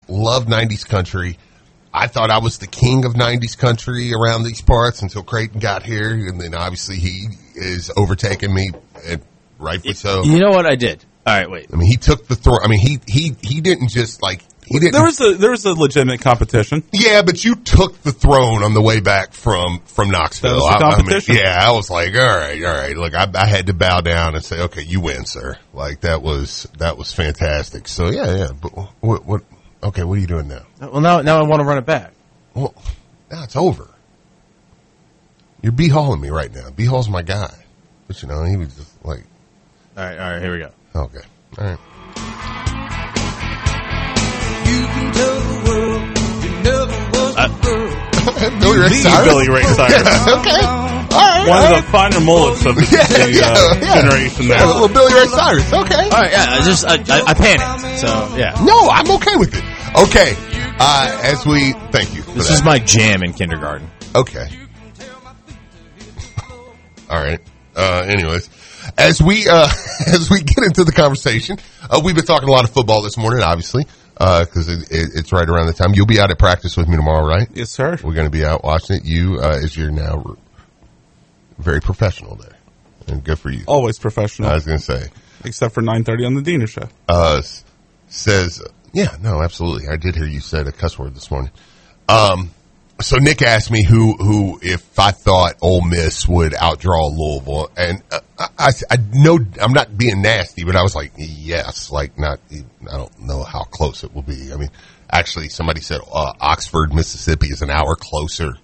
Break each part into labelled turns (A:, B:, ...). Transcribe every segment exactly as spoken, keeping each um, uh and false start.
A: love nineties country. I thought I was the king of nineties country around these parts until Creighton got here, and then obviously he is overtaking me, and rightfully so.
B: You know what I did? All right, wait.
A: I mean, he took the throne. I mean, he he he didn't just like he didn't.
C: There was a there was a legitimate competition.
A: Yeah, but you took the throne on the way back from from Knoxville.
C: That was the competition.
A: I, I mean, yeah, I was like, all right, all right. Look, I, I had to bow down and say, okay, you win, sir. Like that was that was fantastic. So yeah, yeah. But what what? Okay, what are you doing now?
B: Well, now now I want to run it back.
A: Well, now it's over. You're B-hauling me right now. B-hall's my guy. But, you know, he was just like...
B: All right, all right, here we go.
A: Okay, all right.
D: You can tell the world you never was
B: Uh,
D: a girl.
A: Billy Ray
C: The
A: Cyrus?
C: Billy Ray Cyrus.
A: Okay. All right.
C: One
A: all
C: of the finer mullets of the,
A: Yeah,
C: the
A: yeah,
C: uh,
A: yeah.
C: generation there.
A: Yeah, well, Billy Ray Cyrus. Okay.
B: All right, yeah, I just I, I, I panicked. So yeah,
A: No, I'm okay with it. Okay. Uh, as we... Thank you for
B: this
A: that.
B: is my jam in kindergarten.
A: Okay. All right. Uh, anyways, as we uh, as we get into the conversation, uh, we've been talking a lot of football this morning, obviously, because uh, it, it, it's right around the time. You'll be out at practice with me tomorrow, right?
C: Yes, sir.
A: We're going to be out watching it. You, uh, as you're now very professional there, and good for you.
C: Always professional.
A: I was going to say,
C: except for nine thirty on the Diener Show.
A: uh, s- says, yeah, no, absolutely. I did hear you said a cuss word this morning. Um, so Nick asked me who, who, if I thought Ole Miss would outdraw Louisville, and uh, I, I, I know I'm not being nasty, but I was like, yes, like not, I don't know how close it will be. I mean, actually, somebody said uh, Oxford, Mississippi is an hour closer.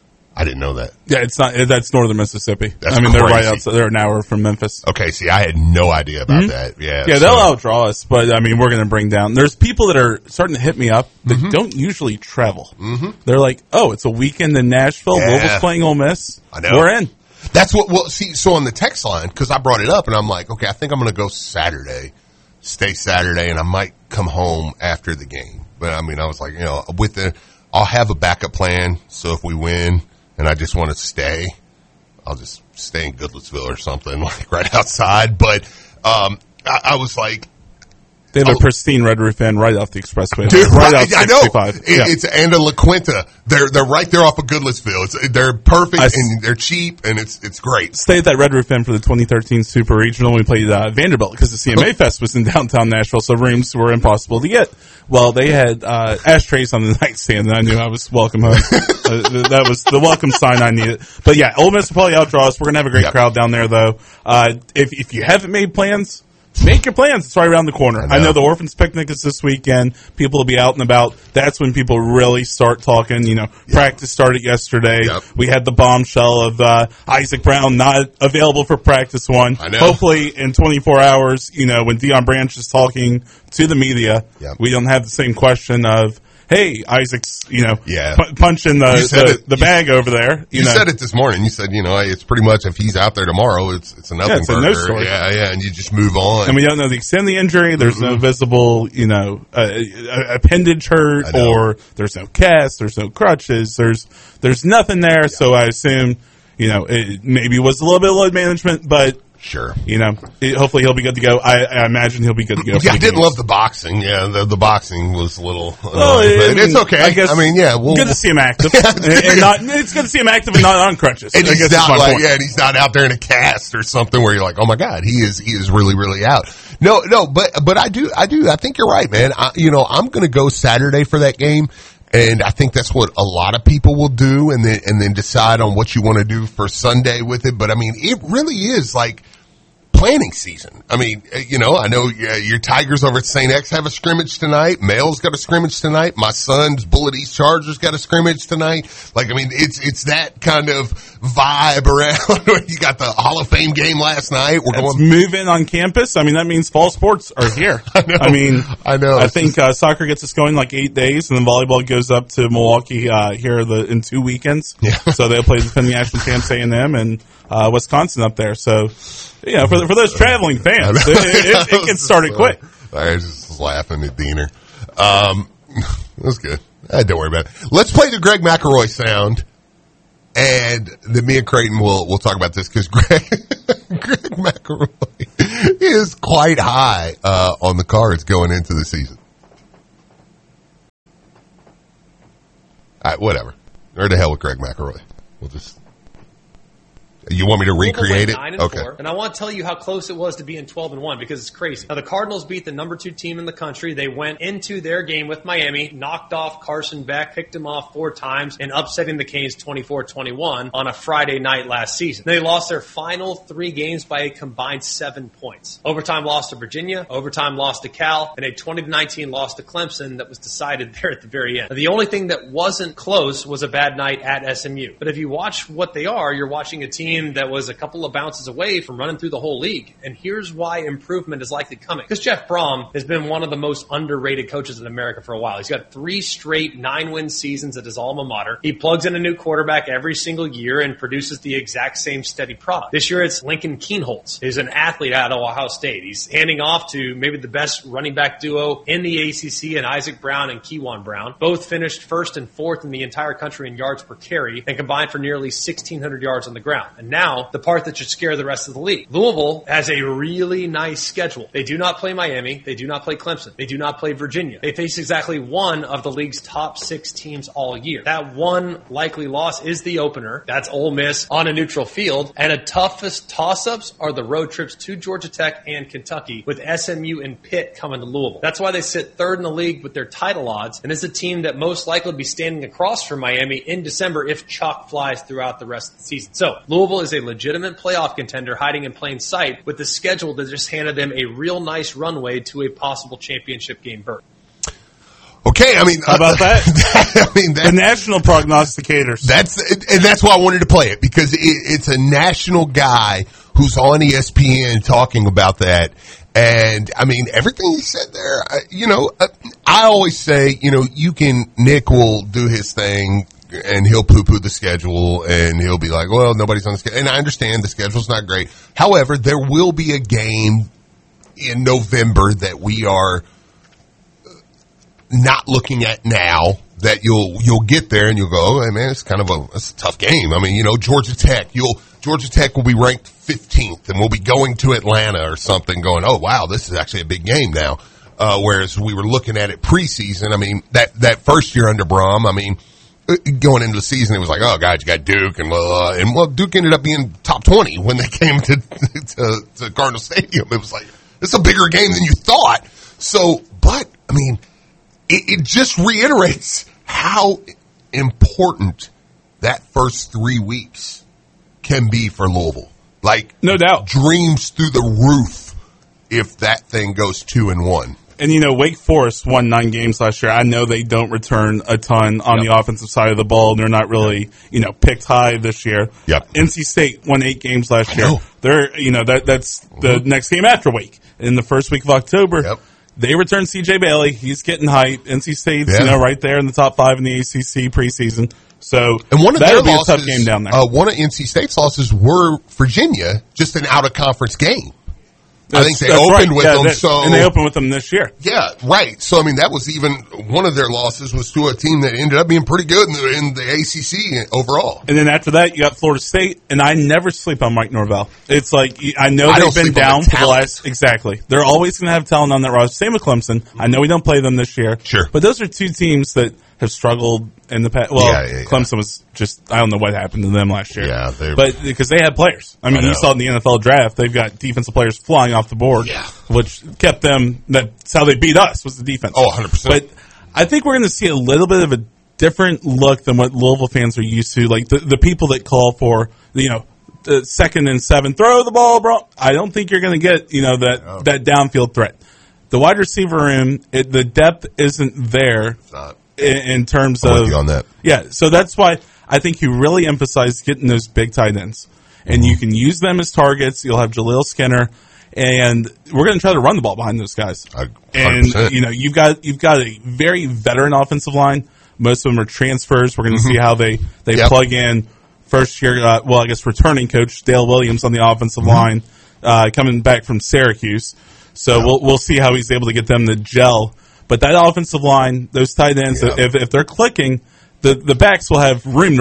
A: I didn't know that.
C: Yeah, it's not. That's northern Mississippi.
A: That's
C: I mean, they're right
A: crazy.
C: outside. They're an hour from Memphis.
A: Okay, see, I had no idea about
C: Mhm.
A: that. Yeah,
C: Yeah,
A: so-
C: they'll outdraw us, but I mean, we're going to bring down. There's people that are starting to hit me up that
A: Mm-hmm.
C: don't usually travel. Mm-hmm. They're like, "Oh, it's a weekend in Nashville.
A: Yeah.
C: Louisville's playing Ole Miss.
A: I know.
C: We're in."
A: That's what, well, see, so on the text line, because I brought it up, and I'm like, okay, I think I'm going to go Saturday, stay Saturday, and I might come home after the game. But, I mean, I was like, you know, with the, I'll have a backup plan, so if we win, and I just want to stay, I'll just stay in Goodlettsville or something, like right outside. But um, I, I was like,
C: They have
A: Oh.
C: a pristine Red Roof Inn right off the expressway.
A: dude,
C: right
A: right,
C: off
A: I know.
C: sixty-five.
A: It,
C: Yeah.
A: It's and a La Quinta. They're they're right there off of Goodlettsville. It's, they're perfect
C: I s-
A: and they're cheap and it's it's great.
C: Stayed at that Red Roof Inn for the twenty thirteen Super Regional. We played uh, Vanderbilt because the C M A Fest was in downtown Nashville, so rooms were impossible to get. Well, they had uh, ashtrays on the nightstand, and I knew I was welcome home. uh, that was the welcome sign I needed. But yeah, Ole Miss will probably outdraw us. We're gonna have a great
A: Yep.
C: crowd down there, though. Uh, if if you haven't made plans, make your plans. It's right around the corner.
A: I
C: I
A: know.
C: know, the Orphans Picnic is this weekend. People will be out and about. That's when people really start talking. You know, practice started yesterday.
A: Yep.
C: We had the bombshell of uh, Isaac Brown not available for practice one.
A: I know.
C: Hopefully in twenty-four hours, you know, when Deion Branch is talking to the media,
A: Yep.
C: we don't have the same question of, hey, Isaac's, you know,
A: Yeah.
C: pu- punching the,
A: You said
C: the,
A: it.
C: the
A: You-
C: bag over there. You,
A: You
C: know.
A: said it this morning. You said, you know, it's pretty much if he's out there tomorrow, it's it's a nothing
C: it's a
A: burger.
C: no story.
A: Yeah, yeah, and you just move on.
C: And we don't know the extent of the injury. There's no visible, you know, uh, uh, appendage hurt,
A: I know.
C: or there's no cast, there's no crutches, there's there's nothing there. So I assume, you know, it maybe was a little bit of load management, but
A: Sure.
C: you know, it, hopefully he'll be good to go. I, I imagine he'll be good to go. for
A: Yeah, I
C: the
A: didn't
C: games.
A: love the boxing. Yeah, the, the boxing was a little.
C: Well,
A: annoying,
C: I
A: but
C: mean,
A: it's okay.
C: I guess
A: I mean, yeah, we'll,
C: good to see him active, and, and not. It's good to see him active and not on crutches.
A: and
C: I
A: he's
C: guess that's
A: not
C: my
A: like,
C: point.
A: yeah, and he's not out there in a cast or something where you're like, oh my god, he is, he is really, really out. No, no, but, but I do, I do, I think you're right, man. I, you know, I'm going to go Saturday for that game. And I think that's what a lot of people will do, and then, and then decide on what you want to do for Sunday with it. But I mean, it really is like planning season. I mean, uh, you know, I know uh, your Tigers over at Saint X have a scrimmage tonight. Male's got a scrimmage tonight. My son's Bullet East Chargers got a scrimmage tonight. Like, I mean, it's it's that kind of vibe around. You got the Hall of Fame game last night. We're
C: Let's
A: going.
C: move in on campus. I mean, that means fall sports are here.
A: I know.
C: mean,
A: I know.
C: I
A: It's
C: think uh, soccer gets us going like eight days, and then volleyball goes up to Milwaukee uh, here the, in two weekends.
A: Yeah.
C: So they'll play the defending national champs A and M and uh, Wisconsin up there. So, you know, for the, for those traveling fans, it, it, it gets started quick.
A: I was just laughing at Diener. Um, it was good. Eh, don't worry about it. Let's play the Greg McElroy sound. And then me and Creighton will we'll talk about this because Greg Greg McElroy is quite high uh, on the cards going into the season. All right, whatever. Or the hell with Greg McElroy. We'll just. You want me to recreate it?
E: Nine and
A: Okay.
E: four, and I want to tell you how close it was to being twelve and one because it's crazy. Now the Cardinals beat the number two team in the country. They went into their game with Miami, knocked off Carson Beck, picked him off four times, and upsetting the Canes twenty-four twenty-one on a Friday night last season. They lost their final three games by a combined seven points. Overtime loss to Virginia, overtime loss to Cal, and a twenty to nineteen loss to Clemson that was decided there at the very end. Now, the only thing that wasn't close was a bad night at S M U. But if you watch what they are, you're watching a team that was a couple of bounces away from running through the whole league. And here's why improvement is likely coming. Because Jeff Brom has been one of the most underrated coaches in America for a while. He's got three straight nine-win seasons at his alma mater. He plugs in a new quarterback every single year and produces the exact same steady product. This year it's Lincoln Kienholz, who's an athlete out of Ohio State. He's handing off to maybe the best running back duo in the A C C, and Isaac Brown and Kewan Brown. Both finished first and fourth in the entire country in yards per carry and combined for nearly sixteen hundred yards on the ground. And now, the part that should scare the rest of the league. Louisville has a really nice schedule. They do not play Miami. They do not play Clemson. They do not play Virginia. They face exactly one of the league's top six teams all year. That one likely loss is the opener. That's Ole Miss on a neutral field. And the toughest toss-ups are the road trips to Georgia Tech and Kentucky, with S M U and Pitt coming to Louisville. That's why they sit third in the league with their title odds, and is a team that most likely will be standing across from Miami in December if chalk flies throughout the rest of the season. So, Louisville is a legitimate playoff contender hiding in plain sight with the schedule that just handed them a real nice runway to a possible championship game berth.
A: Okay, I mean,
C: How about that?
A: I mean,
C: The
A: that,
C: national prognosticators.
A: that's and that's why I wanted to play it, because it, it's a national guy who's on E S P N talking about that. And I mean, everything he said there, I, you know, I always say, you know, you can, Nick will do his thing and he'll poo-poo the schedule and he'll be like, well, nobody's on the schedule. And I understand the schedule's not great. However, there will be a game in November that we are not looking at now that you'll, you'll get there and you'll go, oh, hey, man, it's kind of a, it's a tough game. I mean, you know, Georgia Tech, you'll, Georgia Tech will be ranked fifteenth and we'll be going to Atlanta or something going, oh, wow, this is actually a big game now. Uh, whereas we were looking at it preseason. I mean, that, that first year under Brom, I mean, going into the season, it was like, oh, God, you got Duke. And, uh, and well, Duke ended up being top twenty when they came to, to, to Cardinal Stadium. It was like, it's a bigger game than you thought. So, but, I mean, it, it just reiterates how important that first three weeks can be for Louisville. Like,
C: No doubt.
A: dreams through the roof if that thing goes two and one.
C: And, you know, Wake Forest won nine games last year. I know they don't return a ton on
A: Yep.
C: the offensive side of the ball. They're not really, you know, picked high this year.
A: Yep.
C: N C State won eight games last
A: I
C: year.
A: know.
C: They're, you know, that that's the next game after Wake. In the first week of October,
A: Yep.
C: they return C J Bailey. He's getting hype. N C State's,
A: Yeah.
C: you know, right there in the top five in the A C C preseason. So
A: And one of
C: that'll
A: their
C: be
A: losses,
C: a tough game down there.
A: Uh, one of N C State's losses were Virginia, just an out of conference game. I think they
C: That's
A: opened
C: right.
A: with
C: Yeah,
A: them,
C: that-
A: so
C: and they opened with them this year.
A: yeah, right. So I mean, that was even one of their losses was to a team that ended up being pretty good in the, in the A C C overall.
C: And then after that, you got Florida State, and I never sleep on Mike Norvell. It's like, I know
A: I
C: they've
A: don't
C: been
A: sleep on
C: down
A: the
C: for the
A: talent.
C: last, exactly. They're always going to have talent on that roster. Same with Clemson. I know we don't play them this year.
A: Sure.
C: But those are two teams that have struggled in the past. Well,
A: Yeah, yeah, yeah.
C: Clemson was just, I don't know what happened to them last year.
A: Yeah, they-
C: But because they had players. I mean,
A: I
C: you
A: know.
C: saw in the N F L draft, they've got defensive players flying off the board.
A: Yeah.
C: Which kept them, that's how they beat us, was the defense.
A: Oh, one hundred percent.
C: But I think we're going to see a little bit of a different look than what Louisville fans are used to. Like the, the people that call for, you know, the second and seven, throw the ball, bro. I don't think you're going to get, you know, that,
A: No.
C: that downfield threat. The wide receiver room, it, the depth isn't there
A: It's not.
C: in, in terms
A: I'm
C: of.
A: with you on that.
C: Yeah, so that's why I think you really emphasize getting those big tight ends. And you can use them as targets. You'll have Jaleel Skinner. And we're going to try to run the ball behind those guys.
A: I- one hundred
C: And,
A: percent.
C: you know, you've got you've got a very veteran offensive line. Most of them are transfers. We're going to see how they, they
A: Yep.
C: plug in first year, uh, well, I guess returning coach Dale Williams on the offensive line, uh, coming back from Syracuse. So we'll we'll see how he's able to get them to gel. But that offensive line, those tight ends,
A: Yeah.
C: if if they're clicking, the the backs will have room to run.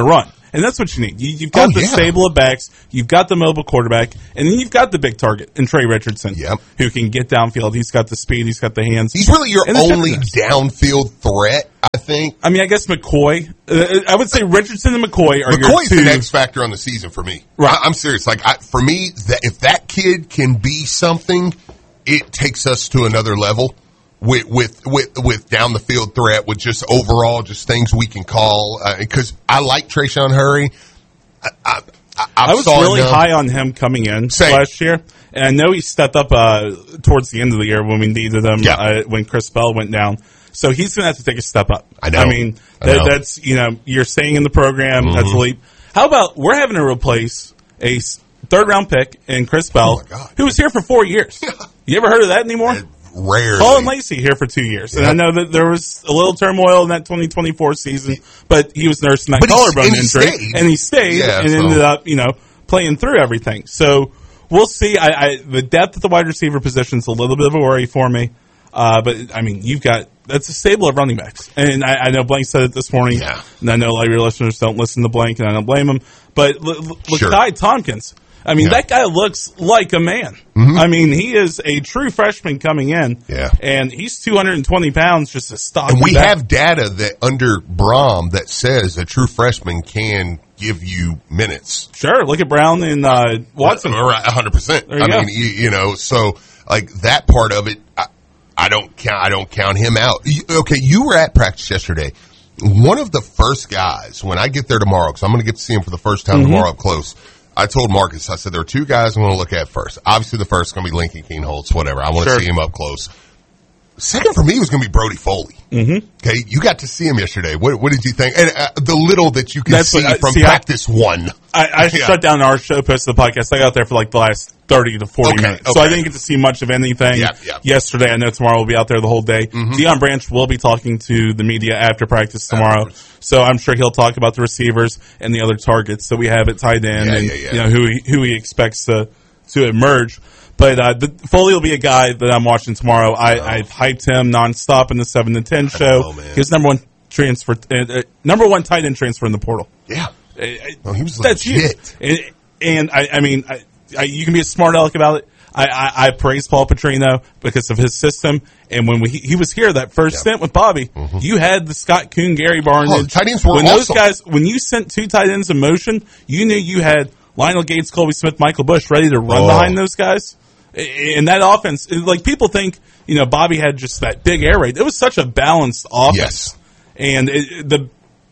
C: And that's what you need. You, you've got
A: Oh,
C: the
A: yeah.
C: stable of backs, you've got the mobile quarterback, and then you've got the big target in Trey Richardson,
A: Yep.
C: who can get downfield. He's got the speed, he's got the hands.
A: He's really your
C: And the
A: only
C: toughness.
A: downfield threat, I think.
C: I mean, I guess McCoy. Uh, I would say Richardson and McCoy are
A: McCoy's
C: your two.
A: the X factor on the season for me.
C: Right.
A: I, I'm serious. Like I, for me, that if that kid can be something, it takes us to another level with with with, with down the field threat, with just overall just things we can call. Because uh, I like Trayshawn Hurry. I, I, I,
C: I was
A: saw
C: really
A: enough.
C: high on him coming in
A: Same.
C: last year, and I know he stepped up uh, towards the end of the year when we needed him.
A: Yeah.
C: Uh, when Chris Bell went down. So he's going to have to take a step up.
A: I know.
C: I mean,
A: I
C: that,
A: know.
C: that's, you know, you're staying in the program.
A: Mm-hmm.
C: That's a leap. How about we're having to replace a s- third round pick in Chris Bell,
A: Oh, my God.
C: who was here for four years. You ever heard of that anymore?
A: Rarely.
C: Paul and Lacey here for two years. And
A: Yeah.
C: I know that there was a little turmoil in that twenty twenty-four season, but he was nursing that
A: But he-
C: collarbone
A: and he
C: injury.
A: stayed.
C: And he stayed
A: Yeah,
C: and
A: so-
C: ended up, you know, playing through everything. So we'll see. I, I the depth at the wide receiver position is a little bit of a worry for me. Uh, but, I mean, you've got – that's a stable of running backs. And I, I know Blank said it this morning.
A: Yeah.
C: And I know a lot of your listeners don't listen to Blank, and I don't blame him. But l- l-
A: Sure.
C: Lakai Tompkins, I mean,
A: Yeah.
C: that guy looks like a man. I mean, he is a true freshman coming in.
A: Yeah.
C: And he's two hundred twenty pounds, just a stock.
A: And we
C: back.
A: have data that under Brom that says a true freshman can give you minutes.
C: Sure, look at Brown and uh, Watson.
A: All right, one hundred percent.
C: There you
A: I
C: go.
A: mean, you, you know, so like that part of it, I, I don't count. I don't count him out. You, okay, you were at practice yesterday. One of the first guys when I get there tomorrow, because I'm going to get to see him for the first time
C: Mm-hmm.
A: tomorrow up close. I told Marcus, I said there are two guys I'm going to look at first. Obviously, the first is going to be Lincoln Keenholz, whatever. I want to
C: Sure.
A: see him up close. Second for me was going to be Brody Foley. Mm-hmm. Okay, you got to see him yesterday. What, what did you think? And uh, the little that you can
C: That's
A: see
C: what I-
A: from
C: see, I-
A: practice one.
C: I, I
A: Yeah.
C: shut down our show, posted the podcast. I got there for like the last thirty to forty
A: Okay,
C: minutes. So
A: okay.
C: I didn't get to see much of anything
A: Yeah, yeah.
C: yesterday. I know tomorrow we'll be out there the whole day. Deion Branch will be talking to the media after practice tomorrow.
A: Afterwards.
C: So I'm sure he'll talk about the receivers and the other targets that we have at tight end
A: Yeah,
C: and
A: yeah, yeah.
C: you know who he, who he expects to to emerge. But uh, the, Foley will be a guy that I'm watching tomorrow. I, I've hyped him nonstop in the seven to ten show.
A: know, man.
C: He was number one transfer, uh, uh, number one tight end transfer in the portal.
A: Yeah.
C: Uh,
A: Oh, he was
C: That's
A: legit.
C: huge. And, and I, I mean, I, I, you can be a smart aleck about it. I, I, I praise Paul Petrino because of his system. And when we, he was here that first
A: Yeah.
C: stint with Bobby, you had the Scott Kuhn, Gary Barnage.
A: Oh, the tight ends were
C: when those
A: awesome.
C: guys, when you sent two tight ends in motion, you knew you had Lionel Gates, Colby Smith, Michael Bush ready to run
A: Oh.
C: behind those guys. And that offense, like people think, you know, Bobby had just that big air raid. It was such a balanced offense.
A: Yes.
C: And it, the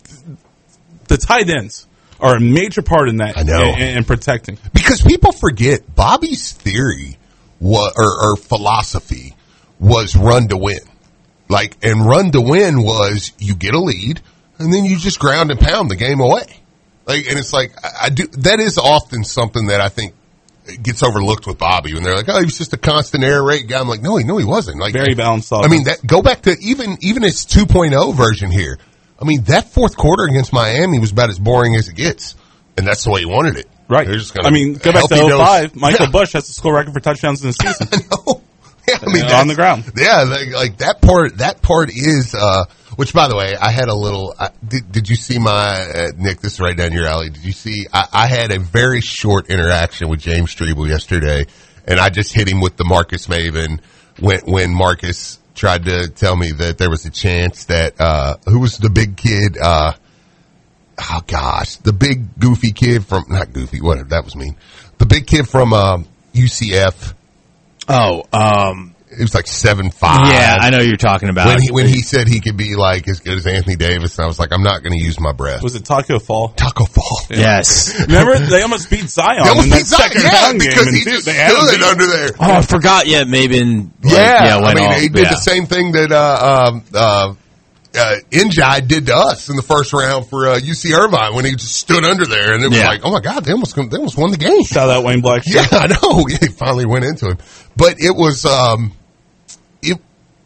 C: the tight ends are a major part in that.
A: I know.
C: And, and protecting.
A: Because people forget Bobby's theory wa or, or philosophy was run to win. Like, and run to win was you get a lead and then you just ground and pound the game away. Like, and it's like, I, I do, that is often something that I think gets overlooked with Bobby when they're like, oh, he was just a constant air raid guy. I'm like, no, he, no, he wasn't. Like,
C: Very balanced
A: I
C: offense.
A: mean, that, go back to even, even its two point oh version here. I mean, that fourth quarter against Miami was about as boring as it gets. And that's the way he wanted it.
C: Right.
A: They're just gonna
C: I mean, go back to
A: healthy
C: oh five.
A: dose-
C: Michael
A: Yeah.
C: Bush has the score record for touchdowns in the season.
A: No. Yeah, I mean,
C: Uh,
A: that's-
C: on the ground.
A: Yeah, like, like that part. That part is. Uh, which, by the way, I had a little. I, did, did you see my uh, Nick? This is right down your alley. Did you see? I, I had a very short interaction with James Strebel yesterday, and I just hit him with the Marcus Maven when when Marcus tried to tell me that there was a chance that uh, who was the big kid. Uh, oh gosh, the big goofy kid from not goofy. What that was mean. The big kid from um, U C F.
B: Oh, um,
A: It was like seven five.
B: yeah, I know who you're talking about.
A: When he when he said he could be like as good as Anthony Davis, and I was like, I'm not going to use my breath.
C: Was it Taco Fall?
A: Taco Fall.
B: Yes.
C: Remember, they almost beat Zion
A: That was
C: in that
A: Pete Zion,
C: second
A: yeah,
C: round game.
A: because
C: and
A: he
C: dude,
A: just
C: they had him
A: stood
C: beat.
A: under there.
B: Oh, I forgot. Yeah, maybe. Like,
A: Yeah,
B: yeah,
A: I
B: went
A: mean,
B: off.
A: he did
B: yeah.
A: the same thing that uh, um, uh, uh, Njai did to us in the first round for uh, U C Irvine when he just stood under there, and it was
B: Yeah.
A: like, oh my god, they almost they almost won the game.
C: Shout out Wayne Black.
A: Yeah, I know. Yeah, he finally went into him, but it was um, it.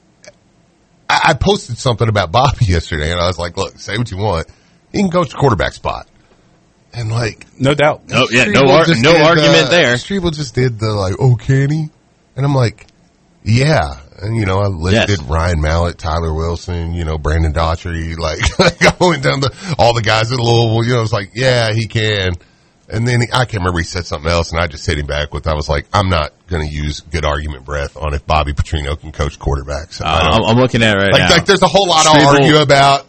A: I, I posted something about Bobby yesterday, and I was like, look, say what you want, he can coach the quarterback spot, and like.
C: No doubt.
B: Oh, yeah, no,
A: Strebel
B: ar-
A: just
B: no
A: did
B: argument
A: the,
B: there.
A: Strebel just did the like, oh, can he? And I'm like, yeah. and, you know, I listed
B: Yes.
A: Ryan Mallett, Tyler Wilson, you know, Brandon Daughtry, like, I went down the, all the guys at Louisville, you know, it's like, yeah, he can. And then he, I can't remember, he said something else, and I just hit him back with, I was like, I'm not going to use good argument breath on if Bobby Petrino can coach quarterbacks.
B: Uh, I'm, I'm looking at it right
A: like,
B: now.
A: like, there's a whole lot to
B: Striebel-
A: argue about.